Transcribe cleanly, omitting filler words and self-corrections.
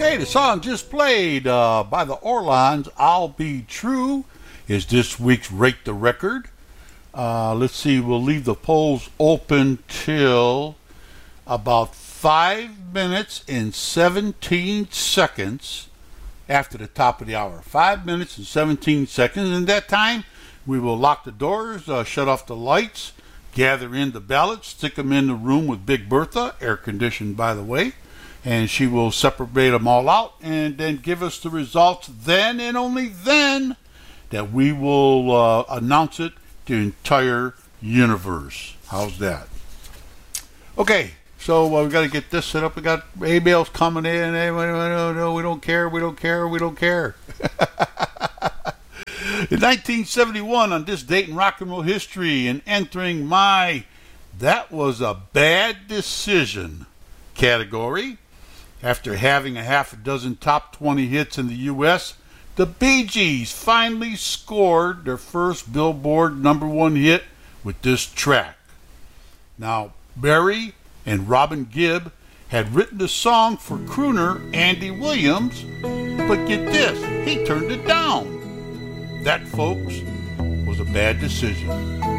Okay, the song just played by the Orlons, I'll Be True, is this week's Rate the Record. Let's see, we'll leave the polls open till about 5 minutes and 17 seconds after the top of the hour. 5 minutes and 17 seconds. In that time, we will lock the doors, shut off the lights, gather in the ballots, stick them in the room with Big Bertha, air conditioned by the way, and she will separate them all out and then give us the results. Then and only then that we will announce it to the entire universe. How's that? Okay, so we got to get this set up. We got emails coming in. Hey, no, we don't care. We don't care. We don't care. In 1971, on this date in rock and roll history, and entering my "That Was a Bad Decision" category, after having a half a dozen top 20 hits in the U.S., the Bee Gees finally scored their first Billboard #1 hit with this track. Now, Barry and Robin Gibb had written the song for crooner Andy Williams, but get this, he turned it down. That, folks, was a bad decision.